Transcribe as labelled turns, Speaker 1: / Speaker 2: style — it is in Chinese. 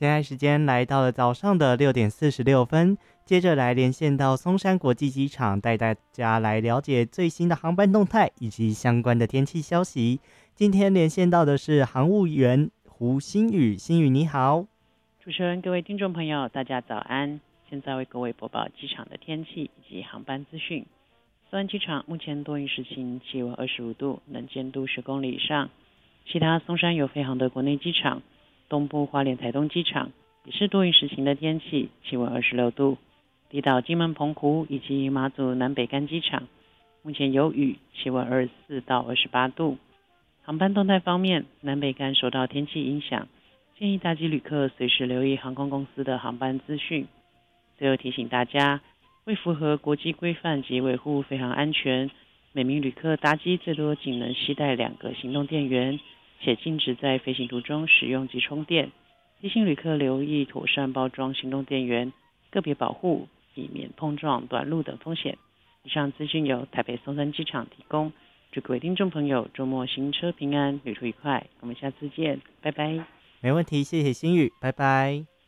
Speaker 1: 现在时间来到了早上的6点46分，接着来连线到松山国际机场，带大家来了解最新的航班动态以及相关的天气消息。今天连线到的是航务员胡新宇，新宇你好。
Speaker 2: 主持人、各位听众朋友，大家早安！现在为各位播报机场的天气以及航班资讯。松山机场目前多云时晴，气温25度，能见度10公里以上。其他松山有飞航的国内机场，东部花莲台东机场也是多云时晴的天气，气温26度。离岛金门澎湖以及马祖南北干机场目前有雨，气温24到28度。航班动态方面，南北干受到天气影响，建议搭机旅客随时留意航空公司的航班资讯。最后提醒大家，为符合国际规范及维护飞航安全，每名旅客搭机最多仅能携带2个行动电源，且禁止在飞行途中使用及充电。提醒旅客留意妥善包装行动电源，个别保护，以免碰撞、短路等风险。以上资讯由台北松山机场提供。祝各位听众朋友周末行车平安，旅途愉快。我们下次见，拜拜。
Speaker 1: 没问题，谢谢新宇，拜拜。